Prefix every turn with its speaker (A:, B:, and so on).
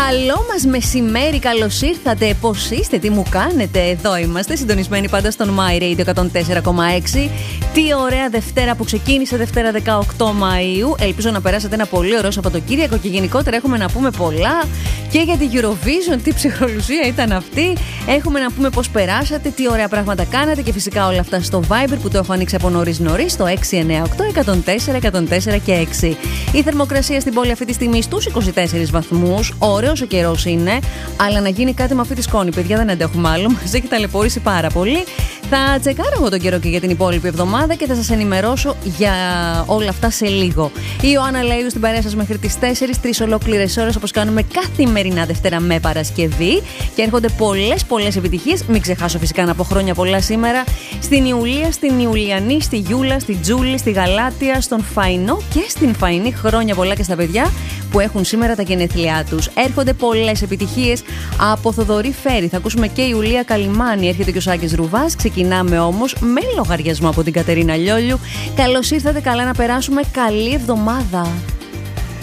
A: Καλό μας μεσημέρι, καλώς ήρθατε. Πώς είστε, τι μου κάνετε? Εδώ είμαστε, συντονισμένοι πάντα στον My Radio 104,6. Τι ωραία Δευτέρα που ξεκίνησε, Δευτέρα 18 Μαΐου. Ελπίζω να περάσετε ένα πολύ ωραίο Σαββατοκύριακο και γενικότερα έχουμε να πούμε πολλά και για την Eurovision. Τι ψυχρολουσία ήταν αυτή. Έχουμε να πούμε πώς περάσατε, τι ωραία πράγματα κάνατε και φυσικά όλα αυτά στο Viber που το έχω ανοίξει από νωρίς, στο 698-104-104 και 6. Η θερμοκρασία στην πόλη αυτή τη στιγμή στους 24 βαθμούς. Ωραίος ο καιρός είναι, αλλά να γίνει κάτι με αυτή τη σκόνη, παιδιά, δεν αντέχουμε άλλο. Μας έχει ταλαιπωρήσει πάρα πολύ. Θα τσεκάρω εγώ τον καιρό και για την υπόλοιπη εβδομάδα και θα σας ενημερώσω για όλα αυτά σε λίγο. Η Ιωάννα Λαΐδου στην παρέα σας μέχρι τις 4, 3 ολόκληρες ώρες όπως κάνουμε καθημερινά Δευτέρα με Παρασκευή. Και έρχονται πολλές επιτυχίες. Μην ξεχάσω φυσικά να πω χρόνια πολλά σήμερα στην Ιουλία, στην Ιουλιανή, στη Γιούλα, στη Τζούλη, στη Γαλάτια, στον Φαϊνό και στην Φαϊνή. Χρόνια πολλά και στα παιδιά που έχουν σήμερα τα γενέθλιά τους. Έρχονται πολλές επιτυχίες από Θοδωρή Φέρη. Θα ακούσουμε και η Ιουλία Καλιμάνη. Έρχεται και ο Σάκης Ρουβάς. Ξεκινάμε όμως με λογαριασμό από την Κατερίνα Λιόλιου. Καλώς ήρθατε, καλά να περάσουμε. Καλή εβδομάδα.